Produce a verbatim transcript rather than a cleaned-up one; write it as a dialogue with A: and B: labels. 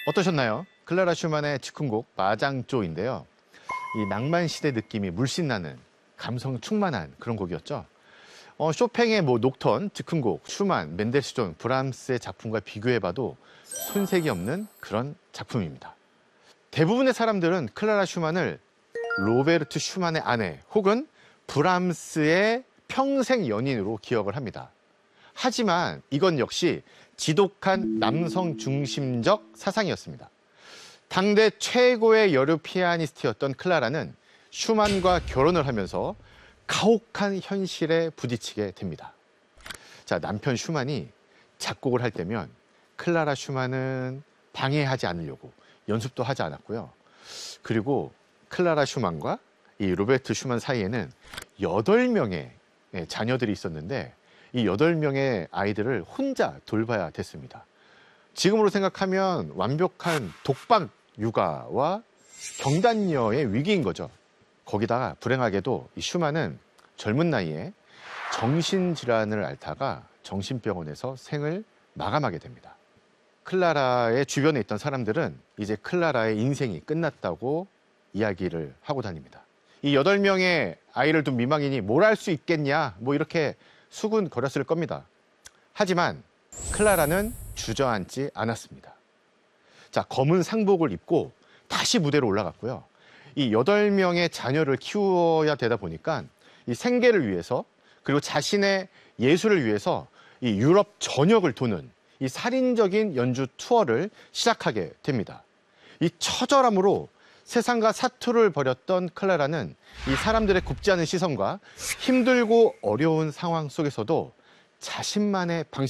A: 어떠셨나요? 클라라 슈만의 즉흥곡 마장조인데요. 이 낭만 시대 느낌이 물씬 나는 감성 충만한 그런 곡이었죠. 어, 쇼팽의 뭐 녹턴, 즉흥곡, 슈만, 멘델스존, 브람스의 작품과 비교해봐도 손색이 없는 그런 작품입니다. 대부분의 사람들은 클라라 슈만을 로베르트 슈만의 아내 혹은 브람스의 평생 연인으로 기억을 합니다. 하지만 이건 역시 지독한 남성 중심적 사상이었습니다. 당대 최고의 여류 피아니스트였던 클라라는 슈만과 결혼을 하면서 가혹한 현실에 부딪히게 됩니다. 자, 남편 슈만이 작곡을 할 때면 클라라 슈만은 방해하지 않으려고 연습도 하지 않았고요. 그리고 클라라 슈만과 이 로베르트 슈만 사이에는 여덟 명의 자녀들이 있었는데 이 여덟 명의 아이들을 혼자 돌봐야 됐습니다. 지금으로 생각하면 완벽한 독박 육아와 경단녀의 위기인 거죠. 거기다가 불행하게도 이 슈만은 젊은 나이에 정신질환을 앓다가 정신병원에서 생을 마감하게 됩니다. 클라라의 주변에 있던 사람들은 이제 클라라의 인생이 끝났다고 이야기를 하고 다닙니다. 이 여덟 명의 아이를 둔 미망인이 뭘 할 수 있겠냐 뭐 이렇게 수군거렸을 겁니다. 하지만 클라라는 주저앉지 않았습니다. 자, 검은 상복을 입고 다시 무대로 올라갔고요. 이 여덟 명의 자녀를 키워야 되다 보니까 이 생계를 위해서 그리고 자신의 예술을 위해서 이 유럽 전역을 도는 이 살인적인 연주 투어를 시작하게 됩니다. 이 처절함으로 세상과 사투를 벌였던 클라라는 이 사람들의 굽지 않은 시선과 힘들고 어려운 상황 속에서도 자신만의 방식